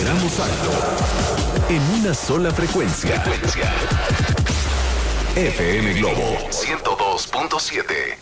vibramos alto en una sola frecuencia. FM Globo 102.7.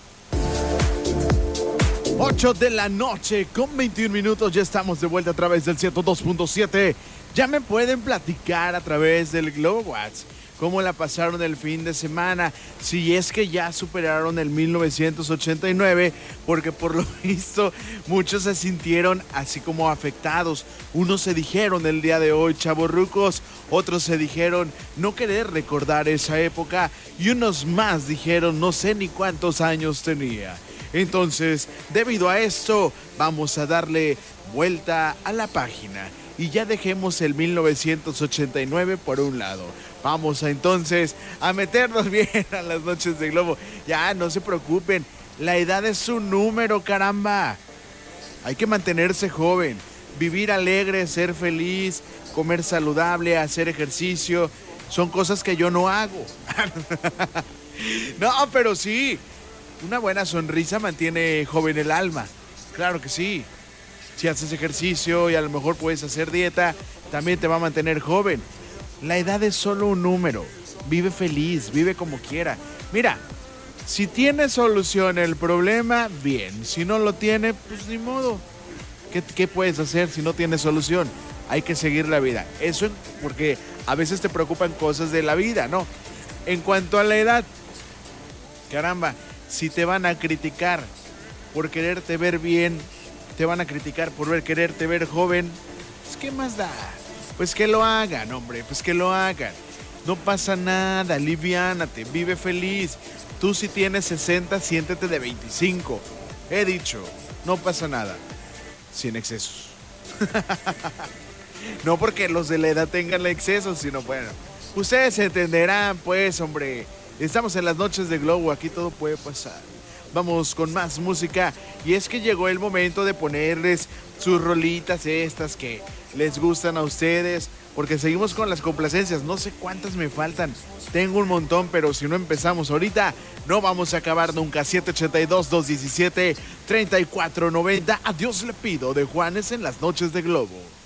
8 de la noche con 21 minutos. Ya estamos de vuelta a través del 102.7. Ya me pueden platicar a través del Globo WhatsApp cómo la pasaron el fin de semana, si es que ya superaron el 1989, porque por lo visto muchos se sintieron así como afectados. Unos se dijeron el día de hoy chavorrucos, otros se dijeron no querer recordar esa época y unos más dijeron no sé ni cuántos años tenía. Entonces, debido a esto, vamos a darle vuelta a la página y ya dejemos el 1989 por un lado. Vamos entonces a meternos bien a las noches de Globo. Ya, no se preocupen, la edad es un número, caramba. Hay que mantenerse joven, vivir alegre, ser feliz, comer saludable, hacer ejercicio. Son cosas que yo no hago. No, pero sí, una buena sonrisa mantiene joven el alma. Claro que sí. Si haces ejercicio y a lo mejor puedes hacer dieta, también te va a mantener joven. La edad es solo un número. Vive feliz, vive como quiera. Mira, si tiene solución el problema, bien. Si no lo tiene, pues ni modo. ¿Qué puedes hacer si no tiene solución? Hay que seguir la vida. Eso porque a veces te preocupan cosas de la vida, ¿no? En cuanto a la edad, caramba, si te van a criticar por quererte ver bien, te van a criticar por quererte ver joven, pues ¿qué más da? Pues que lo hagan, hombre, pues que lo hagan. No pasa nada, aliviánate, vive feliz. Tú si tienes 60, siéntete de 25. He dicho, no pasa nada, sin excesos. No porque los de la edad tengan excesos, sino bueno, ustedes entenderán, pues, hombre. Estamos en las noches de Globo, aquí todo puede pasar. Vamos con más música y es que llegó el momento de ponerles sus rolitas estas que les gustan a ustedes, porque seguimos con las complacencias. No sé cuántas me faltan, tengo un montón, pero si no empezamos ahorita no vamos a acabar nunca. 782-217-3490. Adiós le pido de Juanes en las noches de Globo.